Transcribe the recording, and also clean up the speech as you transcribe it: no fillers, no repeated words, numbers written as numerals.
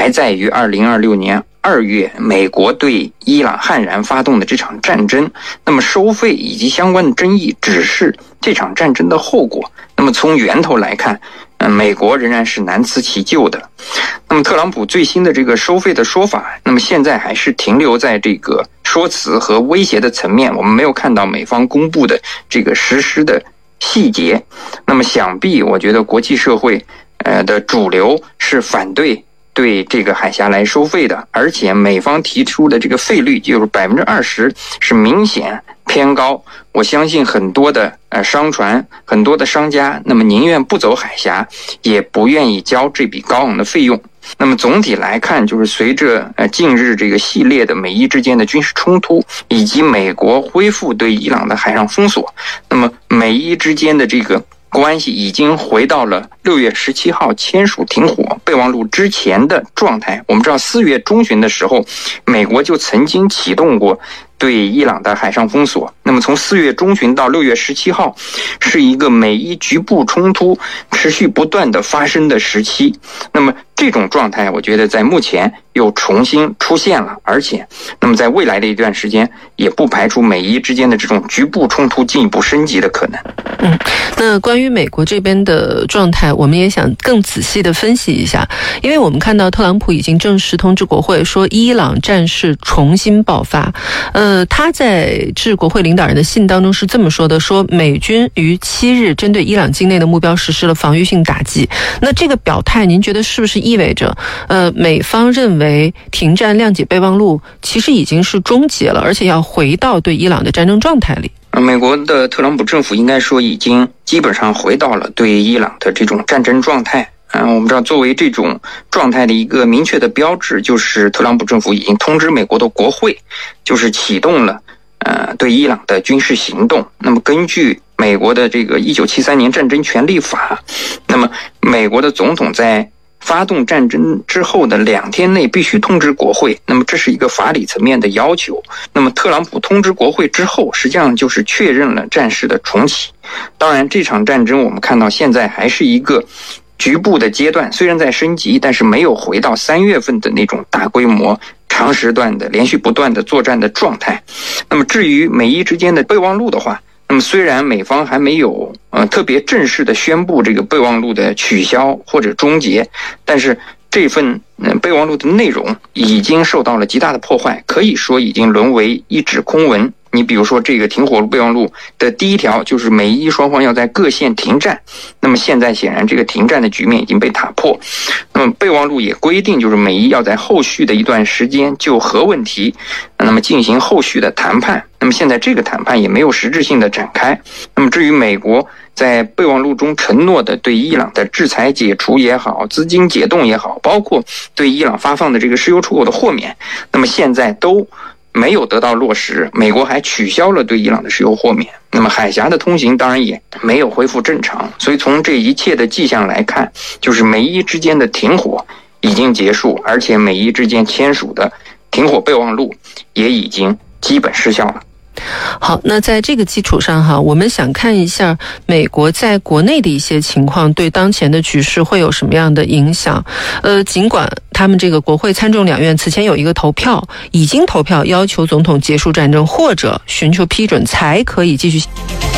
还在于2026年2月美国对伊朗悍然发动的这场战争。那么收费以及相关的争议只是这场战争的后果。那么从源头来看，美国仍然是难辞其咎的。那么特朗普最新的这个收费的说法，那么现在还是停留在这个说辞和威胁的层面，我们没有看到美方公布的这个实施的细节。那么想必我觉得国际社会的主流是反对这个海峡来收费的，而且美方提出的这个费率就是20%，是明显偏高。我相信很多的商船，很多的商家，那么宁愿不走海峡，也不愿意交这笔高昂的费用。那么总体来看，就是随着近日这个系列的美伊之间的军事冲突，以及美国恢复对伊朗的海上封锁，那么美伊之间的这个关系已经回到了6月17号签署停火备忘录之前的状态。我们知道4月中旬的时候，美国就曾经启动过对伊朗的海上封锁。那么从4月中旬到6月17号，是一个美伊局部冲突持续不断的发生的时期。那么这种状态，我觉得在目前又重新出现了，而且那么在未来的一段时间，也不排除美伊之间的这种局部冲突进一步升级的可能。 那关于美国这边的状态，我们也想更仔细的分析一下，因为我们看到特朗普已经正式通知国会说伊朗战事重新爆发。他在致国会领导人的信当中是这么说的，说美军于7日针对伊朗境内的目标实施了防御性打击。那这个表态您觉得是不是意味着美方认为停战谅解备忘录其实已经是终结了，而且要回到对伊朗的战争状态里？ 美国的特朗普政府应该说已经基本上回到了对伊朗的这种战争状态。我们知道作为这种状态的一个明确的标志，就是特朗普政府已经通知美国的国会，就是启动了对伊朗的军事行动。那么根据美国的这个1973年战争权利法，那么美国的总统在发动战争之后的2天内必须通知国会，那么这是一个法理层面的要求。那么特朗普通知国会之后，实际上就是确认了战事的重启。当然这场战争我们看到现在还是一个局部的阶段，虽然在升级，但是没有回到3月份的那种大规模长时段的连续不断的作战的状态。那么至于美伊之间的备忘录的话，那么虽然美方还没有特别正式的宣布这个备忘录的取消或者终结，但是这份备忘录的内容已经受到了极大的破坏，可以说已经沦为一纸空文。你比如说这个停火备忘录的第1条就是美伊双方要在各线停战，那么现在显然这个停战的局面已经被打破。那么备忘录也规定，就是美伊要在后续的一段时间就核问题那么进行后续的谈判，那么现在这个谈判也没有实质性的展开。那么至于美国在备忘录中承诺的对伊朗的制裁解除也好，资金解冻也好，包括对伊朗发放的这个石油出口的豁免，那么现在都没有得到落实。美国还取消了对伊朗的石油豁免，那么海峡的通行当然也没有恢复正常。所以从这一切的迹象来看，就是美伊之间的停火已经结束，而且美伊之间签署的停火备忘录也已经基本失效了。 好，那在这个基础上我们想看一下美国在国内的一些情况对当前的局势会有什么样的影响。尽管他们这个国会参众两院此前有一个投票，已经投票要求总统结束战争或者寻求批准才可以继续